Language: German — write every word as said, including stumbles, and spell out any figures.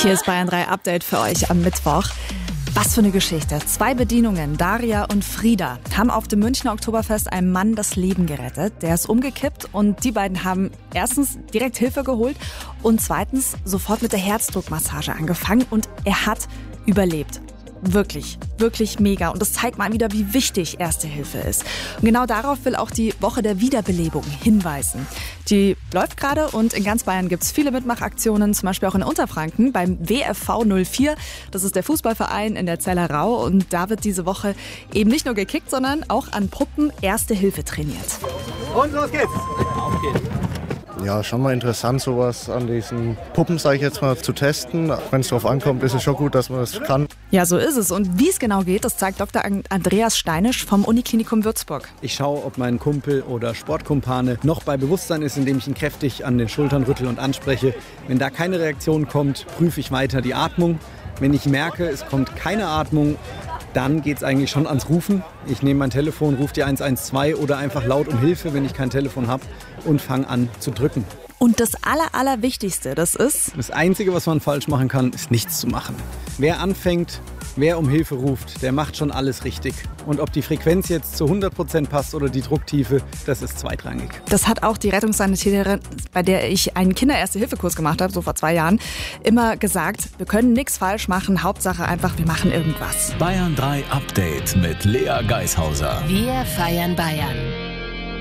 Hier ist Bayern drei Update für euch am Mittwoch. Was für eine Geschichte. Zwei Bedienungen, Daria und Frieda, haben auf dem Münchner Oktoberfest einem Mann das Leben gerettet. Der ist umgekippt und die beiden haben erstens direkt Hilfe geholt und zweitens sofort mit der Herzdruckmassage angefangen und er hat überlebt. Wirklich, wirklich mega. Und das zeigt mal wieder, wie wichtig Erste Hilfe ist. Und genau darauf will auch die Woche der Wiederbelebung hinweisen. Die läuft gerade und in ganz Bayern gibt es viele Mitmachaktionen, zum Beispiel auch in Unterfranken beim W F V null vier. Das ist der Fußballverein in der Zellerau und da wird diese Woche eben nicht nur gekickt, sondern auch an Puppen Erste Hilfe trainiert. Und los geht's! Auf geht's! Ja, schon mal interessant, sowas an diesen Puppen, sage ich jetzt mal, zu testen. Wenn es darauf ankommt, ist es schon gut, dass man das kann. Ja, so ist es. Und wie es genau geht, das zeigt Doktor Andreas Steinisch vom Uniklinikum Würzburg. Ich schaue, ob mein Kumpel oder Sportkumpane noch bei Bewusstsein ist, indem ich ihn kräftig an den Schultern rüttel und anspreche. Wenn da keine Reaktion kommt, prüfe ich weiter die Atmung. Wenn ich merke, es kommt keine Atmung, dann geht es eigentlich schon ans Rufen. Ich nehme mein Telefon, rufe die eins eins zwei oder einfach laut um Hilfe, wenn ich kein Telefon habe, und fange an zu drücken. Und das Aller, Allerwichtigste, das ist... Das Einzige, was man falsch machen kann, ist nichts zu machen. Wer anfängt, wer um Hilfe ruft, der macht schon alles richtig. Und ob die Frequenz jetzt zu hundert Prozent passt oder die Drucktiefe, das ist zweitrangig. Das hat auch die Rettungssanitäterin, bei der ich einen Kinder-Erste-Hilfe-Kurs gemacht habe, so vor zwei Jahren, immer gesagt, wir können nichts falsch machen, Hauptsache einfach, wir machen irgendwas. Bayern drei Update mit Lea Geishauser. Wir feiern Bayern.